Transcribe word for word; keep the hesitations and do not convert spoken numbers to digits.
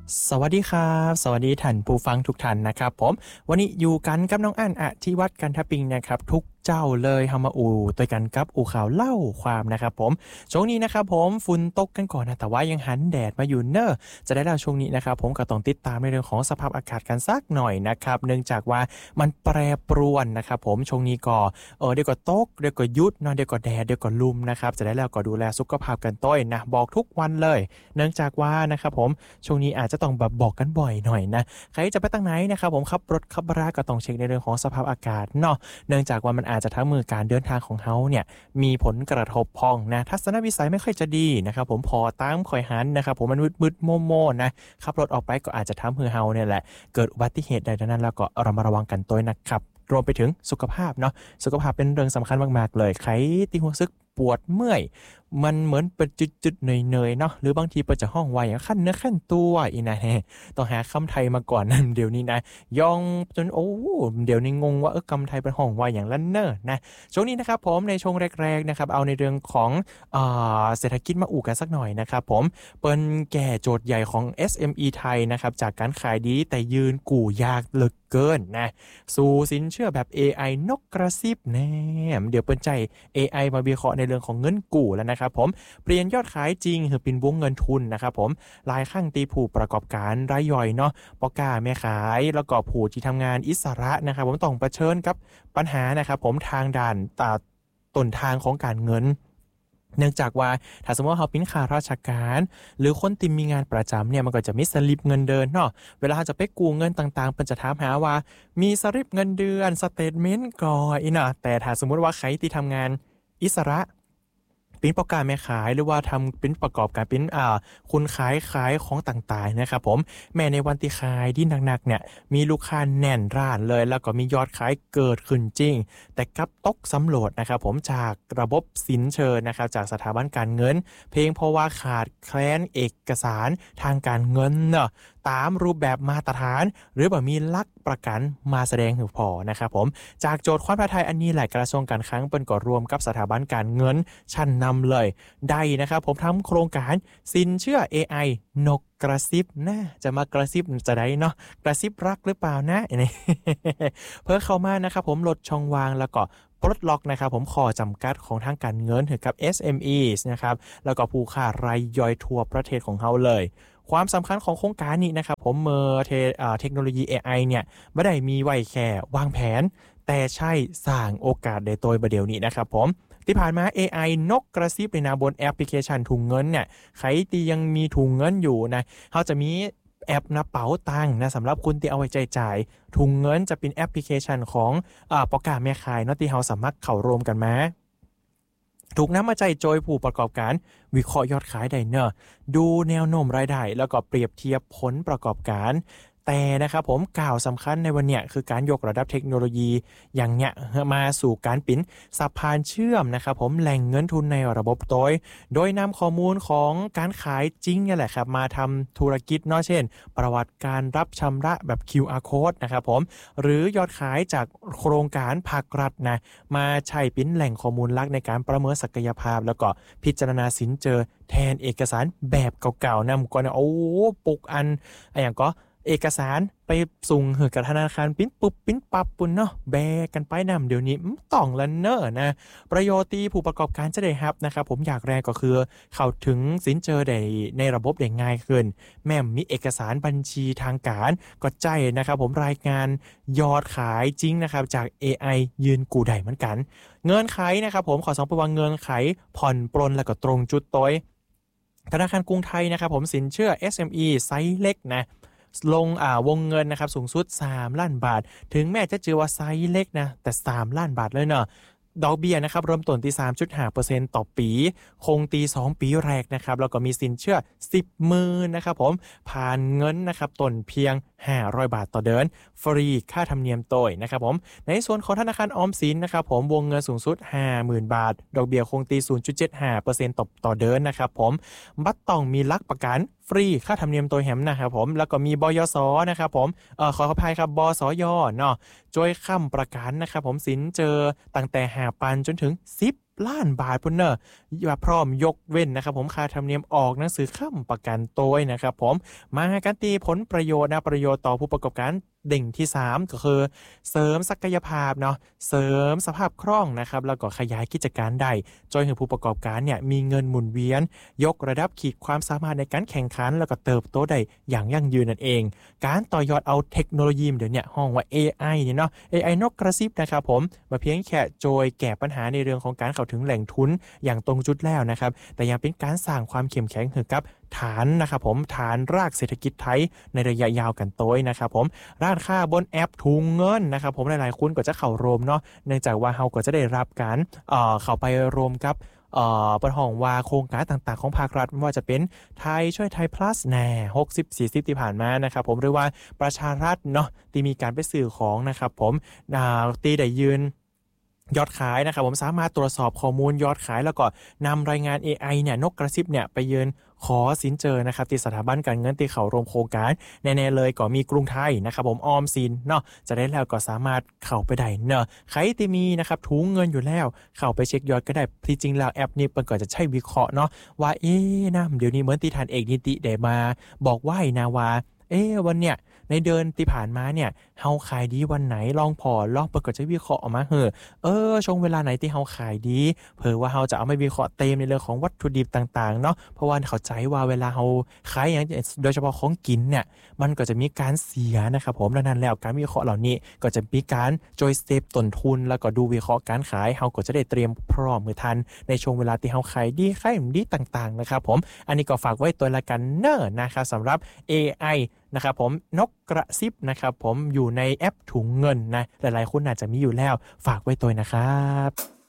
สวัสดีครับสวัสดีท่านผู้ฟังทุกท่านนะครับผมวันนี้อยู่กันกับน้องอั้นอธิวัฒน์กันทปิงนะครับทุกเจ้าเลยเฮามาอู่ตัวกันกับอู่ข่าวเล่าความนะครับผมช่วงนี้นะครับผมฝุ่นตกกันก่อนนะแต่ว่ายังหันแดดมาอยู่เนอะจะได้แล้วช่วงนี้นะครับผมก็ต้องติดตามในเรื่องของสภาพอากาศกันสักหน่อยนะครับเนื่องจากว่ามันแปรปรวนนะครับผมช่วงนี้ก็เออเดี๋ยวก็ตกเดี๋ยวก็ยุดเนาะเดี๋ยวก็แดดเดี๋ยวก็ลุมนะครับจะได้แล้วก็ดูแลสุขภาพกันต้อยนะบอกทุกวันเลยเนื่องจากว่านะครับผมช่วงนี้อาจจะต้องแบบบอกกันบ่อยหน่อยนะใครจะไปตั้งไหนนะครับผมขับรถขับราก็ต้องเช็คในเรื่องของสภาพอากาศเนาะเนื่องจากว่ามันอาจจะทั้งมือการเดินทางของเฮาเนี่ยมีผลกระทบพ้องนะทัศนวิสัยไม่ค่อยจะดีนะครับผมพอตามคอยหันนะครับผมมันมืดๆโม่ๆนะขับรถออกไปก็อาจจะทำให้เฮาเนี่ยแหละเกิดอุบัติเหตุใดๆนั้นแล้วก็ระมัดระวังกันตัวนะครับรวมไปถึงสุขภาพเนาะสุขภาพเป็นเรื่องสำคัญมากๆเลยใครที่รู้สึกปวดเมื่อยมันเหมือนเป็นจุดๆเนยๆเนาะหรือบางทีเปิดจะห้องไว้ขั้นเนื้อขั้นตัวอีนะฮะต้องหาคำไทยมาก่อนนะเดี๋ยวนี้นะย่องจนโอ้เดี๋ยวนี้งงว่าเออคำไทยเป็นห้องไว้อย่างละเนอนะช่วงนี้นะครับผมในช่วงแรกๆนะครับเอาในเรื่องของอ่าเศรษฐกิจมาอู่กันสักหน่อยนะครับผมเป็นแก่โจทย์ใหญ่ของ เอส เอ็ม อี ไทยนะครับจากการขายดีแต่ยืนกู่ยากเหลือเกินนะสู่สินเชื่อแบบ เอ ไอ นกกระซิบแน่เดี๋ยวเปิดใจ เอ ไอ มาวิเคราะห์ในเรื่องของเงินกู้แล้วนะครับผมเปลี่ยนยอดขายจริงคือเป็นวงเงินทุนนะครับผมลายข้างตีผู้ประกอบการรายย่อยเนาะปอกาแม่ขายแล้วก็ผู้ที่ทำงานอิสระนะครับผมต้องเผชิญกับปัญหานะครับผมทางด่านตาต้นทางของการเงินเนื่องจากว่าถ้าสมมติว่าเราเป็นข้าราชการหรือคนที่มีงานประจำเนี่ยมันก็จะมีสลิปเงินเดือนเนาะเวลาจะไปกู้เงินต่างๆเพิ่นจะถามหาว่ามีสลิปเงินเดือนสเตทเมนต์ก่อนอีน่ะแต่ถ้าสมมุติว่าใครที่ทำงานอิสระเป็นประกอบแม่ขายหรือว่าทำเป็นประกอบการเป็นอ่าคุณขายขายของต่างๆนะครับผมแม้ในวันที่ขายที่หนักๆเนี่ยมีลูกค้าแน่นร้านเลยแล้วก็มียอดขายเกิดขึ้นจริงแต่กลับตกสำรวจนะครับผมจากระบบสินเชื่อนะครับจากสถาบันการเงินเพียงเพราะว่าขาดแคลนเอกสารทางการเงินเนาะตามรูปแบบมาตรฐานหรือแบบมีหลักประกันมาแสดงถึงพอนะครับผมจากโจทย์ความท้าทายอันนี้แหละกระทรวงการคลังเป็นก่อรวมกับสถาบันการเงินชั้นนำเลยได้นะครับผมทำโครงการสินเชื่อ เอ ไอ นกกระซิบนะจะมากระซิบจะได้เนาะกระซิบรักหรือเปล่านะเพื่อเข้ามานะครับผมลดช่องว่างแล้วก็ปลดล็อกนะครับผมข้อจำกัดของทางการเงินถึงกับ เอส เอ็ม อี นะครับแล้วก็ผู้ค้ารายย่อยทั่วประเทศของเขาเลยความสำคัญของโครงการนี้นะครับผมเมื่อเทเทคโนโลยี เอ ไอ เนี่ยไม่ได้มีไว้แค่วางแผนแต่ใช่สร้างโอกาสในตัวประเดี๋ยวนี้นะครับผมที่ผ่านมา เอ ไอ นกกระซิบในนาบนแอปพลิเคชันถุงเงินเนี่ยใครที่ยังมีถุงเงินอยู่นะเขาจะมีแอปนะเป๋าตังค์นะสำหรับคุณที่เอาไว้ใจจ่ายถุงเงินจะเป็นแอปพลิเคชันของอ่าปอกาแม่ขายเนาะที่เขาสามารถเข้ารวมกันมาถูกนำมาใจโจยผู้ประกอบการวิเคราะห์ยอดขายได้เนอะดูแนวโน้มรายได้แล้วก็เปรียบเทียบผลประกอบการแต่นะครับผมกล่าวสำคัญในวันเนี้ยคือการยกระดับเทคโนโลยีอย่างเนี้ยมาสู่การปิ้นสะพานเชื่อมนะครับผมแหล่งเงินทุนในระบบโดยโดยนำข้อมูลของการขายจริงเนี่ยแหละครับมาทำธุรกิจเนาะเช่นประวัติการรับชำระแบบ คิว อาร์ Code นะครับผมหรือยอดขายจากโครงการภาครัฐนะมาใช้ปิ้นแหล่งข้อมูลหลักในการประเมินศักยภาพแล้วก็พิจารณาสินเจอแทนเอกสารแบบเก่าๆนำก่อนโอ้ปุกอันอะไรอย่างก็เอกสารไปส่งเหือกับธนาคารปิ้นปุ๊บปิ้นปับปุ่นเนาะแบกกันไปนำเดี๋ยวนี้ต้องละเนอนะประโยชน์ที่ผู้ประกอบการจะได้รับนะครับผมอยากแรกก็คือเข้าถึงสินเจอได้ในระบบได้ง่ายขึ้นแม้มีเอกสารบัญชีทางการก็ใจนะครับผมรายงานยอดขายจริงนะครับจาก เอ ไอ ยืนกูได้เหมือนกันเงินไขนะครับผมขอสองประวังเงินไขผ่อนปลนแล้วก็ตรงจุดต้อยธนาคารกรุงไทยนะครับผมสินเชื่อ เอส เอ็ม อี ไซส์เล็กนะลงอ่าวงเงินนะครับสูงสุดสามล้านบาทถึงแม้จะเจอว่าไซส์เล็กนะแต่สามล้านบาทเลยเนาะดอกเบี้ยนะครับเริ่มต้นที่ สามจุดห้าเปอร์เซ็นต์ ต่อปีคงตีสองปีแรกนะครับแล้วก็มีสินเชื่อ สิบหมื่น นะครับผมผ่านเงินนะครับต้นเพียงห้าร้อยบาทต่อเดือนฟรีค่าธรรมเนียมโตยนะครับผมในส่วนของธนาคารออมสินนะครับผมวงเงินสูงสุด ห้าหมื่น บาทดอกเบี้ยคงตี ศูนย์จุดเจ็ดห้าเปอร์เซ็นต์ ต่อต่อเดือนนะครับผมบัตรต้องมีหลักประกันฟรีค่าธรรมเนียมโตยแหมนะครับผมแล้วก็มีบยสนะครับผมเอ่อขอขออภัยครับบสยเนาะช่วยค้ำประกันนะครับผมสินเจอตั้งแต่ห้าพันจนถึงสิบล้านบาทพุ่นเนอะว่าพร้อมยกเว้นนะครับผมค่าธรรมเนียมออกหนังสือค้ำประกันตัวนะครับผมมากันตีผลประโยชน์นะประโยชน์ต่อผู้ประกอบการเด่งที่สามก็คือเสริมศักยภาพเนาะเสริมสภาพคล่องนะครับแล้วก็ขยายกิจการได้จอยให้ผู้ประกอบการเนี่ยมีเงินหมุนเวียนยกระดับขีดความสามารถในการแข่งขันแล้วก็เติบโตได้อย่างยั่งยืนนั่นเองการต่อยอดเอาเทคโนโลยีเดี๋ยวนี้ห้องว่า เอ ไอ เนี่ยเนาะ เอ ไอ นกกระซิบนะครับผมมาเพียงแค่โจยแก้ปัญหาในเรื่องของการเข้าถึงแหล่งทุนอย่างตรงจุดแล้วนะครับแต่ยังเป็นการสร้างความเข้มแข็งให้กับฐานนะครับผมฐานรากเศรษฐกิจไทยในระยะยาวกันโต้ยนะครับผมร้านค้าบนแอปถุงเงินนะครับผมหลายๆคนก็จะเข้าโรมเนาะเนื่องจากว่าเฮาก็จะได้รับการเอ่อเข้าไปโรมกับเอ่อประห้องว่าโครงการต่างๆของภาครัฐไม่ว่าจะเป็นไทยช่วยไทย plus แน่หกสิบ สี่สิบที่ผ่านมานะครับผมหรือว่าประชารัฐเนาะที่มีการไปซื้อของนะครับผมอ่าตีได้ยืนยอดขายนะครับผมสามารถตรวจสอบข้อมูลยอดขายแล้วก็นำรายงาน เอ ไอ เนี่ยนกกระซิบเนี่ยไปยืนขอสินเจอนะครับที่สถาบันการเงินที่เขารวมโครงการแน่ๆเลยก็มีกรุงไทยนะครับผมออมสินเนาะจะได้แล้วก็สามารถเข้าไปได้เนาะใครที่มีนะครับถุงเงินอยู่แล้วเข้าไปเช็คยอดก็ได้ที่จริงแล้วแอปนี้มันก็จะใช้วิเคราะห์เนาะว่าเอ๊ะนะเดี๋ยวนี้เหมือนที่ทานเอกนิติได้มาบอกว่านะว่าเอ๊ะวันเนี้ยในเดือนที่ผ่านมาเนี่ยเฮาขายดีวันไหนลองพอลองเปิดก็จะวิเคราะห์ออกมาเฮ้อเออช่วงเวลาไหนที่เฮาขายดีเผื่อว่าเฮาจะเอามาวิเคราะห์เต็มในเรื่องของวัตถุดิบต่างๆเนาะเพราะว่าเข้าใจว่าเวลาเฮาขายอย่างโดยเฉพาะของกินเนี่ยมันก็จะมีการเสียนะครับผมดังนั้นแล้วการวิเคราะห์เหล่านี้ก็จะมีการจอยเซฟต้นทุนแล้วก็ดูวิเคราะห์การขายเฮาก็จะได้เตรียมพร้อมมือทันในช่วงเวลาที่เฮาขายดีขายดีต่างๆนะครับผมอันนี้ก็ฝากไว้ตัวละกันเนอะนะครับสำหรับ เอ ไอนะครับผมนกกระซิบนะครับผมอยู่ในแอปถุงเงินนะหลายๆคนอาจจะมีอยู่แล้วฝากไว้ตัวนะครับ